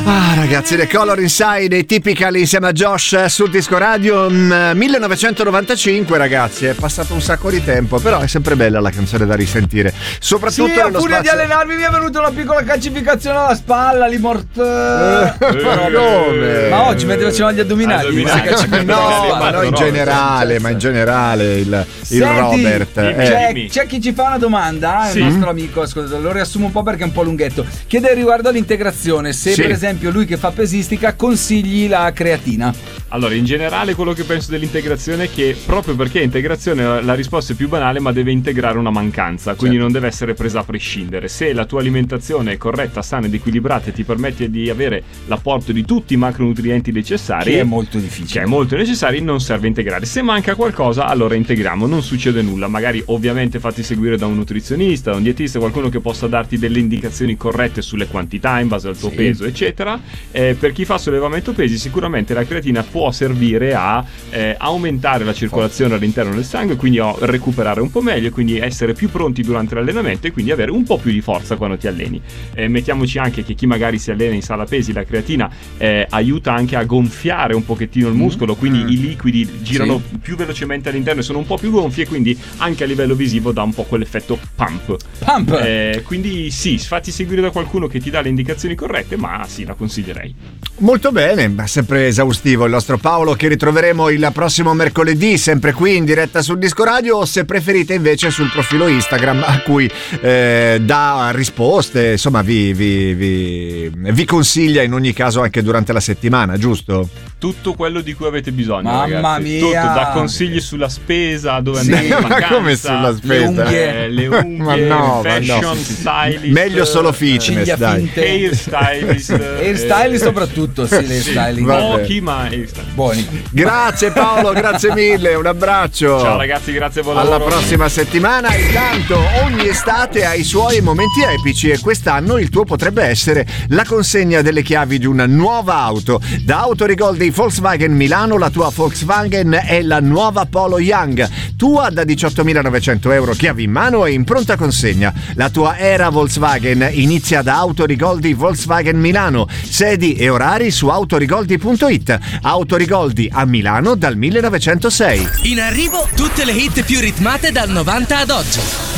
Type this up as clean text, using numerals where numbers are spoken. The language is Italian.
Ragazzi, The Color Inside e Typical insieme a Josh sul Disco Radio. 1995, ragazzi, è passato un sacco di tempo, però è sempre bella la canzone da risentire, soprattutto sì, nello pure spazio... di allenarmi mi è venuta una piccola calcificazione alla spalla, Ma oggi mentre facevamo gli addominali ma in generale il Robert. C'è chi ci fa una domanda, il nostro amico, ascoltatore, lo riassumo un po' perché è un po' lunghetto. Chiede riguardo all'integrazione, se per esempio lui che fa pesistica consigli la creatina. Allora, in generale quello che penso dell'integrazione è che proprio perché integrazione la risposta è più banale, ma deve integrare una mancanza, quindi non deve essere presa a prescindere. Se la tua alimentazione è corretta, sana ed equilibrata e ti permette di avere l'apporto di tutti i macronutrienti necessari, che è molto difficile, che è molto necessari, non serve integrare. Se manca qualcosa, allora integriamo, non succede nulla. Magari ovviamente fatti seguire da un nutrizionista, da un dietista, qualcuno che possa darti delle indicazioni corrette sulle quantità in base al tuo peso, eccetera. Per chi fa sollevamento pesi, sicuramente la creatina può servire a aumentare la circolazione all'interno del sangue, quindi a recuperare un po' meglio e quindi essere più pronti durante l'allenamento e quindi avere un po' più di forza quando ti alleni. Mettiamoci anche che chi magari si allena in sala pesi, la creatina aiuta anche a gonfiare un pochettino il muscolo, quindi i liquidi girano più velocemente all'interno e sono un po' più gonfi e quindi anche a livello visivo dà un po' quell'effetto pump. Quindi sì, fatti seguire da qualcuno che ti dà le indicazioni corrette, ma sì, la consiglierei. Molto bene, sempre esaustivo il nostro Paolo, che ritroveremo il prossimo mercoledì sempre qui in diretta sul Disco Radio, o se preferite invece sul profilo Instagram, a cui dà risposte, insomma vi consiglia in ogni caso anche durante la settimana, giusto? Tutto quello di cui avete bisogno, mamma ragazzi. Mia. Tutto, da consigli sulla spesa, dove andare in vacanza, come sulla spesa? Le unghie, fashion stylist, meglio solo fitness, dai. Hairstylist soprattutto, l'hairstyling. Pochi, ma buoni. Grazie Paolo, grazie mille, un abbraccio. Ciao ragazzi, grazie per alla prossima settimana. Intanto ogni estate ha i suoi momenti epici e quest'anno il tuo potrebbe essere la consegna delle chiavi di una nuova auto. Da Autorigoldi Volkswagen Milano, la tua Volkswagen è la nuova Polo Young, tua da 18.900 euro, chiavi in mano e in pronta consegna. La tua era Volkswagen inizia da Autorigoldi Volkswagen Milano, sedi e orari su autorigoldi.it. Autorigoldi a Milano dal 1906. In arrivo tutte le hit più ritmate dal 90 ad oggi.